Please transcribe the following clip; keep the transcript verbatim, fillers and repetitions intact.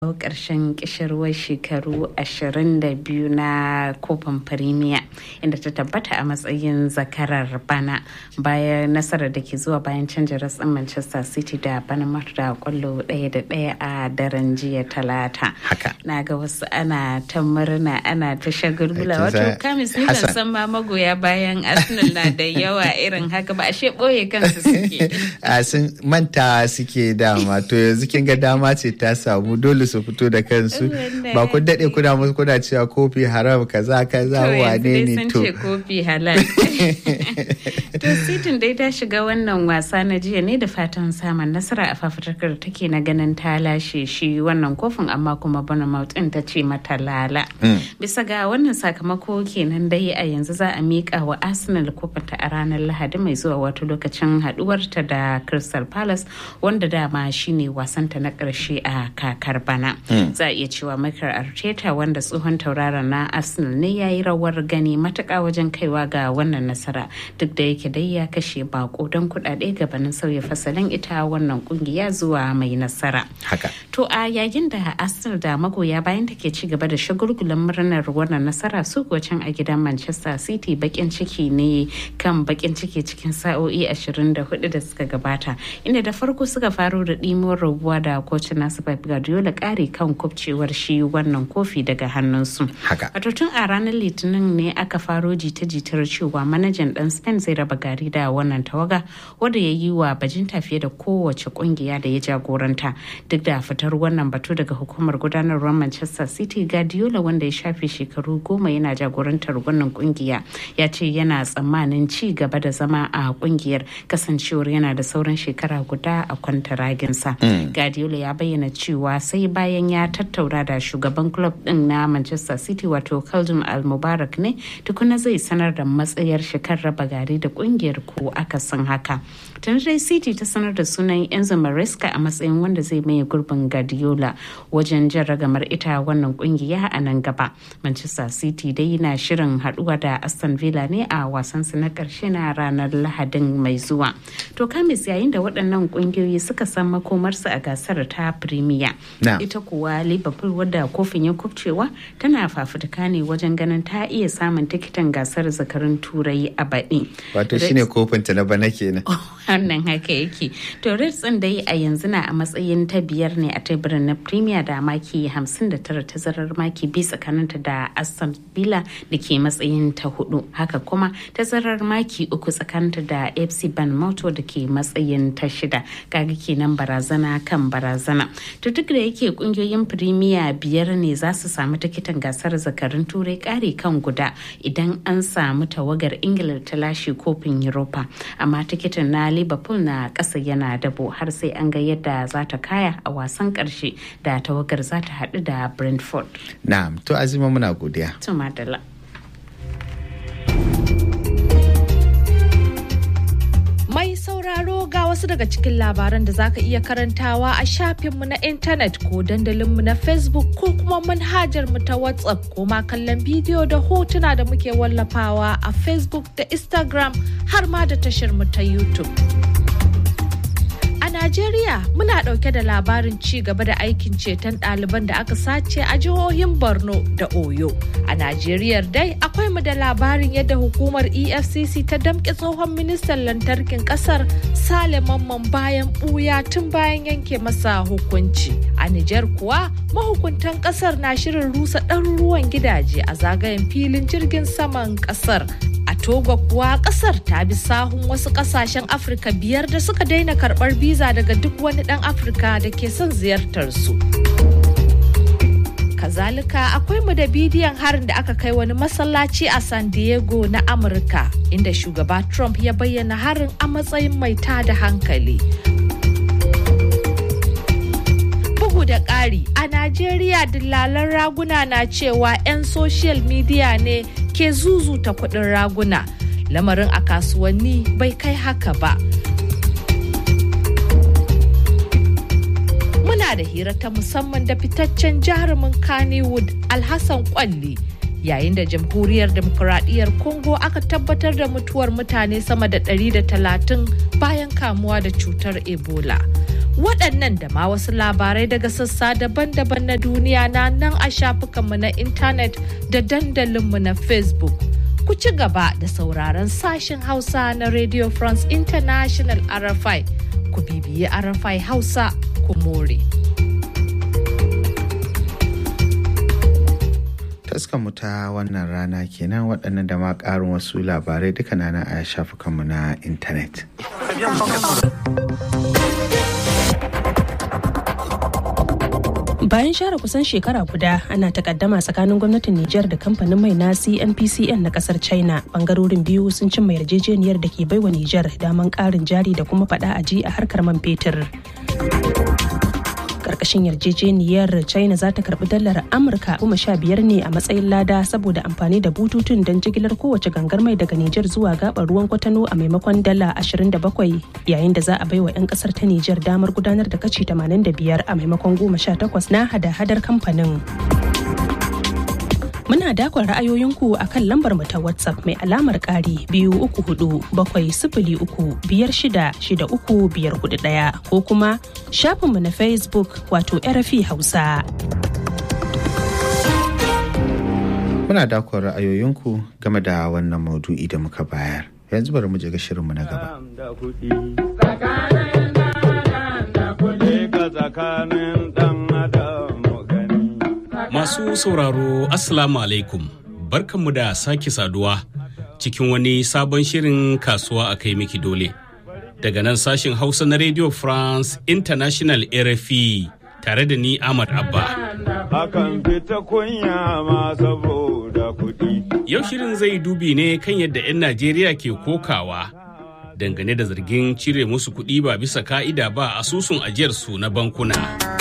ƙarshen kishirwar shekaru ashirin da biyu na kofin firimiya inda ta tabbata a matsayin zakarar bana bayan nasarar da ke zuwa bayan canja ratsin Manchester City da Bournemouth da kwallo ɗaya da ɗaya a daren jiya talata. Haka. Na ga wasu ana ta murna ana ta shagulgula wato kamis ni ban san ma magoya bayan Arsenal na da yawa irin haka ba ashe ɓoye kansu suke. A sun manta suke dama to yanzu kin ga dama ce ta samu dole su fito da kansu ba kun dade kuna musu kuna cewa kofi haram kaza kaza wane ne to ce kofi halal to sitin dai ta shiga wannan wasa na jiya ne da fatan samun nasara a fafutukar take na ganin ta lashe shi wannan kofin amma kuma Bournemouth din ta ce mata lala bisa ga wannan sakamako kenan dai a yanzu za a mika wa Arsenal kofin ta a ranar Lahadi mai zuwa wato lokacin haduwar ta da Crystal Palace wanda dama shine wasanta na karshe a kakar bana. Mm. Za a iya cewa Mikel Arteta wanda tsohon tauraron na Arsenal ne ya yi rawar gani matuƙa wajen kaiwa ga wannan nasara duk da yake dai ya kashe bako don kuɗaɗe gabanin sauya fasalin ita wannan kungiya zuwa mai nasara. Haka. To a yayin da Arsenal da magoya bayan take ci gaba da shagulgulan murnar wannan nasara su kuwa can a gidan Manchester City bakin ciki ne kan bakin ciki cikin sa'o'i ashirin da hudu da suka gabata inda da farko suka faro da ɗimuwar rabuwa da kocin nasu Pep Guardiola kare kan kubcewar shi wannan kofi daga hannunsu. Haka. Wato tun a ranar Litinin ne aka faro jita-jitar cewa manajan dan Spain zai raba gari da wannan tawaga wanda ya yi wa bajinta fiye da kowace kungiya da ya jagoranta. Duk da fitar wannan batu daga hukumar gudanarwar Manchester City, Guardiola wanda ya shafe shekaru goma yana jagorantar wannan kungiya ya ce yana tsammanin ci gaba da zama a kungiyar kasancewar yana da sauran shekara guda a kwantaraginsa. Mm. Guardiola ya bayyana cewa sai bayan ya tattauna da shugaban club din na Manchester City wato Khaldoon Al-Mubarak ne tukuna zai sanar da matsayar shekar raba gari da kungiyar ko akasin haka. Tun dai City ta sanar da sunan Enzo Maresca a matsayin wanda zai maye gurbin Guardiola wajen jan ragamar ita wannan kungiya a nan gaba. Manchester City dai na shirin haduwa da Aston Villa ne a wasan su na karshe na ranar Lahadin mai zuwa. To kamis yayin da waɗannan kungiyoyi suka san makomarsu a gasar ta Premier. Ita kuwa Liverpool wadda kofin ya kubcewa tana fafutuka ne wajen ganin ta iya samun tikitin gasar zakarun turai a baɗi. Wato shine kofin ta na bana kenan. Wannan haka yake. To Reds din dai a yanzu na a matsayin ta biyar ne a teburin na Premier da maki hamsin da tara tazarar maki bi tsakaninta da Aston Villa da ke matsayin ta hudu. Haka kuma tazarar maki uku tsakaninta da F C Bournemouth da ke matsayin ta shida. Kaga kenan barazana kan barazana. To duk da yake kungiyoyin Premier biyar ne za su samu tikitin gasar zakarun turai kare kan guda idan an samu tawagar Ingila ta lashe kofin Europa. Amma tikitin na Liverpool na ƙasa yana dabo har sai an ga yadda za ta kaya a wasan ƙarshe da tawagar za ta haɗu da Brentford. Na'am, to Azima muna godiya. To madalla. Mai sauraro ga wasu daga cikin labaran da zaka iya karantawa a shafinmu na intanet ko dandalinmu na Facebook ko kuma manhajarmu ta WhatsApp ko ma kallon bidiyo da hotuna da muke wallafawa a Facebook da Instagram har ma da tashar mu ta YouTube. A Najeriya muna ɗauke da labarin ci gaba da aikin ceton ɗaliban da aka sace a jihohin Borno da Oyo. A Najeriya dai akwai mu da labarin yadda hukumar E F C C ta damƙe tsohon ministan lantarkin ƙasar Sale Mamman bayan ɓuya tun bayan yanke masa hukunci. A Nijar kuwa mahukuntan ƙasar na shirin rusa ɗaruruwan gidaje a zagayen filin jirgin saman ƙasar. A Togo kuwa kasar ta bi sahun wasu kasashen Afirka biyar da suka daina karbar biza daga duk wani dan Afirka da ke son ziyartar su. Kazalika akwai mu da bidiyon harin da aka kai wani masallaci a San Diego na Amurka inda shugaba Trump ya bayyana harin a matsayin mai tada hankali. Bugu da ƙari, a Najeriya dillalan raguna na cewa 'yan social media ne ke zuzuta kuɗin raguna. Lamarin a kasuwanni bai kai haka ba. Muna da hira ta musamman da fitaccen jarumin Kannywood Alhassan Kwalli yayin da jamhuriyar demokuraɗiyyar Congo aka tabbatar da mutuwar mutane sama da ɗari da talatin bayan kamuwa da cutar Ebola. Waɗannan da ma wasu labarai daga sassa daban-daban na duniya na nan a shafukanmu na intanet da dandalinmu na Facebook. Ku ci gaba da sauraron sashen Hausa na Radio France International R F I. Ku bibiyi R F I Hausa ku more. Taskanmu ta wannan rana kenan waɗannan da ma ƙarin wasu labarai duka na a shafukanmu na intanet. Bayan share kusan shekara guda ana takaddama tsakanin gwamnatin Nijar da kamfanin mai na C N P C N na kasar China, bangarorin biyu sun cimma yarjejeniyar da ke baiwa Nijar daman ƙarin jari da kuma faɗa aji a harkar man fetur. Karkashin yarjejeniyar China za ta karbi dalar Amurka goma sha biyar ne a matsayin lada saboda amfani da bututun don jigilar kowace gangar mai daga Nijar zuwa gabar ruwan Kwatano a maimakon dala ashirin da bakwai, yayin da za a baiwa 'yan kasar ta Nijar damar gudanar da kashi tamanin da biyar a maimakon goma sha takwas na hada-hadar kamfanin. Muna dakon ra'ayoyinku a kan lambar mu ta WhatsApp mai alamar ƙari biyu uku hudu bakwai sifili uku biyar shida shida uku biyar hudu ɗaya ko kuma shafinmu na Facebook wato R F I Hausa. Muna dakon ra'ayoyinku game da wannan maudu'i da muka bayar. Yanzu bari mu je ga shirinmu na gaba. Masu sauraro Assalamu alaikum, barkanmu da sake saduwa cikin wani sabon shirin kasuwa a kai miki dole. Daga nan sashin Hausa na Radio France International R F I tare da ni Ahmad Abba. Hakan fita kunya ma saboda kuɗi. Yau shirin zai dubi ne kan yadda 'yan Najeriya ke kokawa dangane da zargin cire musu kuɗi ba bisa ka'ida ba asusun ajiyarsu na bankuna.